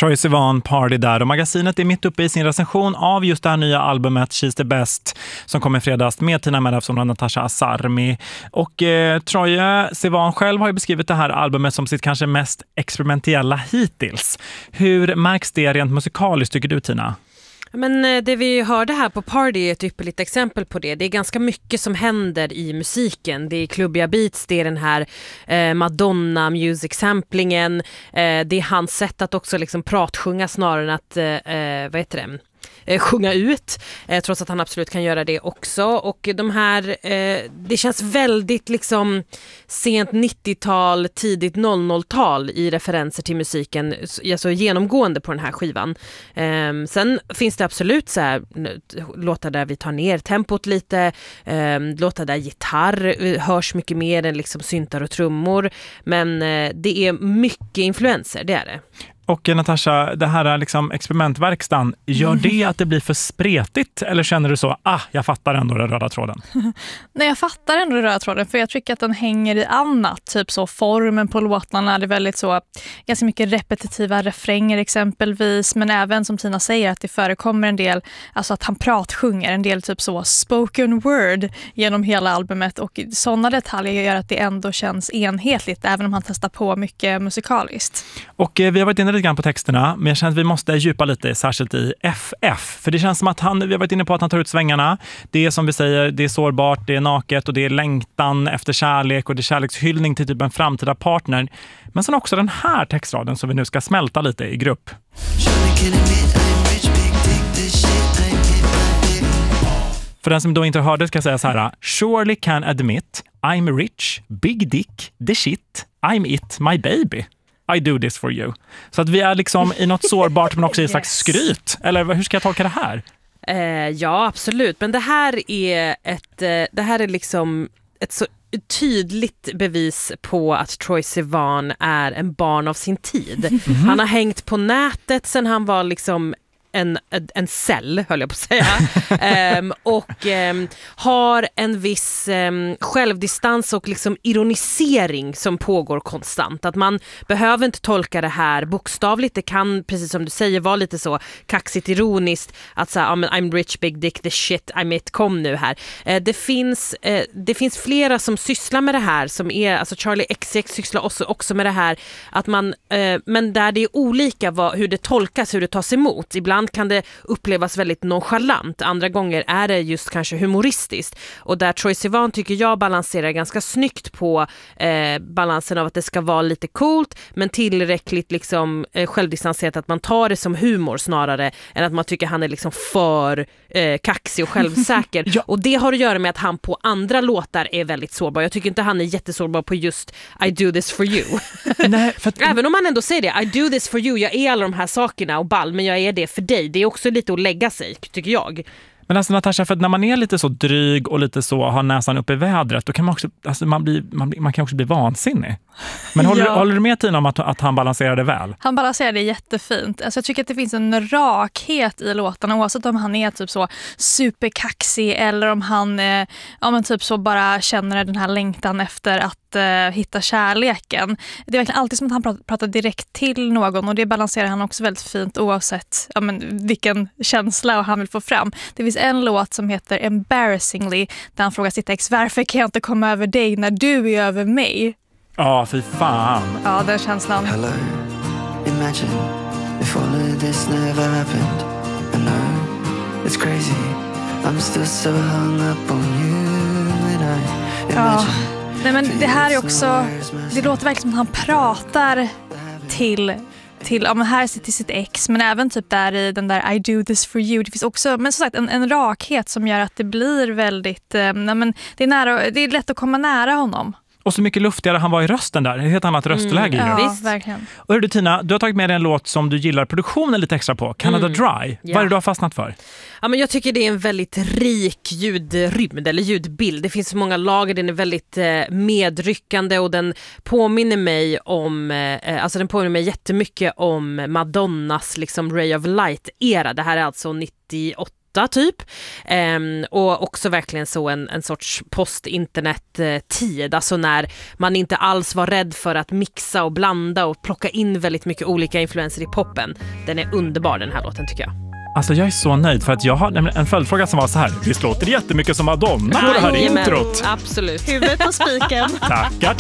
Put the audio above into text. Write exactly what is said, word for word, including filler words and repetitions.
Troye Sivan, Party där. Och magasinet är mitt uppe i sin recension av just det här nya albumet She's the Best som kommer fredags med Tina Medavsson och Natasha Asarmi. Och eh, Troye Sivan själv har ju beskrivit det här albumet som sitt kanske mest experimentella hittills. Hur märks det rent musikaliskt tycker du, Tina? Men det vi hörde här på Party är ett ypperligt exempel på det. Det är ganska mycket som händer i musiken. Det är klubbiga beats, det är den här eh, Madonna music samplingen. Eh, det är hans sätt att också liksom pratsjunga snarare än att, eh, vad heter det? Eh, sjunga ut, eh, trots att han absolut kan göra det också. Och de här, eh, det känns väldigt liksom sent nittiotal, tidigt noll noll-tal i referenser till musiken, alltså genomgående på den här skivan. Eh, sen finns det absolut så här, låtar där vi tar ner tempot lite, eh, låtar där gitarr hörs mycket mer än liksom syntar och trummor, men eh, det är mycket influenser, det är det. Och Natasha, det här liksom experimentverkstan, gör det att det blir för spretigt? Eller känner du så, ah, jag fattar ändå den röda tråden? Nej, jag fattar ändå den röda tråden, för jag tycker att den hänger i annat. Typ så formen på låtarna, det är väldigt så, ganska mycket repetitiva refränger exempelvis. Men även som Tina säger att det förekommer en del, alltså att han pratsjunger, en del typ så spoken word genom hela albumet. Och sådana detaljer gör att det ändå känns enhetligt, även om han testar på mycket musikaliskt. Och eh, vi har varit inne lite grann på texterna, men jag känner att vi måste djupa lite, särskilt i F F. För det känns som att han, vi har varit inne på att han tar ut svängarna. Det är som vi säger, det är sårbart, det är naket och det är längtan efter kärlek och det är kärlekshyllning till typ en framtida partner. Men sen också den här textraden som vi nu ska smälta lite i grupp. För den som då inte hörde ska jag säga så här: surely can admit I'm rich, big dick, the shit, I'm it, my baby. I do this for you. Så att vi är liksom i något sårbart men också i en slags skryt. Eller hur ska jag tolka det här? Eh, ja, absolut. Men det här är ett, eh, det här är liksom ett så tydligt bevis på att Troye Sivan är en barn av sin tid. Mm-hmm. Han har hängt på nätet sedan han var liksom En, en cell, höll jag på att säga. um, och um, har en viss um, självdistans och liksom ironisering som pågår konstant. Att man behöver inte tolka det här bokstavligt. Det kan, precis som du säger, vara lite så kaxigt ironiskt. Att säga, ah, I'm rich, big dick, the shit, I'm it, kom nu här. Uh, det, finns, uh, det finns flera som sysslar med det här. Som är, alltså Charlie X C X sysslar också, också med det här. Att man, uh, men där det är olika vad, hur det tolkas, hur det tas emot. Ibland kan det upplevas väldigt nonchalant. Andra gånger är det just kanske humoristiskt. Och där Troye Sivan tycker jag balanserar ganska snyggt på eh, balansen av att det ska vara lite coolt men tillräckligt liksom, eh, självdistanserat att man tar det som humor snarare än att man tycker han är liksom för eh, kaxig och självsäker. Ja. Och det har att göra med att han på andra låtar är väldigt sårbar. Jag tycker inte han är jättesårbar på just I do this for you. Nej, för att... Även om man ändå säger det, I do this for you, jag är alla de här sakerna och ball, men jag är det för dig. Det är också lite att lägga sig, tycker jag. Men alltså Natasha, för att när man är lite så dryg och lite så har näsan uppe i vädret, då kan man också, alltså man, bli, man, bli, man kan också bli vansinnig. Men håller, ja. håller du med Tina om att, att han balanserar det väl? Han balanserar det jättefint. Alltså jag tycker att det finns en rakhet i låtarna, oavsett om han är typ så superkaxig eller om han eh, ja, men typ så bara känner den här längtan efter att eh, hitta kärleken. Det är verkligen alltid som att han pratar, pratar direkt till någon, och det balanserar han också väldigt fint oavsett ja, men vilken känsla han vill få fram. Det finns en låt som heter Embarrassingly där han frågar sitt ex, varför kan jag inte komma över dig när du är över mig? Ja, fy fan. Ja, den känslan. Hello, imagine if all of this never happened. I know it's crazy, I'm still so hung up on you and I imagine. Ja, nej men det här är också, det låter verkligen som att han pratar till till, ja men här till sitt ex, men även typ där i den där I do this for you. Det finns också, men som sagt, en, en rakhet som gör att det blir väldigt, eh, nej men det är nära, det är lätt att komma nära honom. Och så mycket luftigare han var i rösten där. Ett helt annat röstläge. Mm, ja, visst. Verkligen. Och hörru Tina, du har tagit med dig en låt som du gillar produktionen lite extra på. Canada Mm. Dry. Ja. Vad är det du har fastnat för? Ja, men jag tycker det är en väldigt rik ljudrymd eller ljudbild. Det finns så många lager, den är väldigt eh, medryckande och den påminner mig om, eh, alltså den påminner mig jättemycket om Madonnas liksom Ray of Light-era. Det här är alltså nittioåtta åtta typ. Um, och också verkligen så en, en sorts post-internet-tid, alltså när man inte alls var rädd för att mixa och blanda och plocka in väldigt mycket olika influenser i poppen. Den är underbar, den här låten, tycker jag. Alltså jag är så nöjd, för att jag har en följdfråga som var så här: visst låter det jättemycket som Madonna på det här Jajamän, introt? absolut. Huvudet på spiken. Tackar,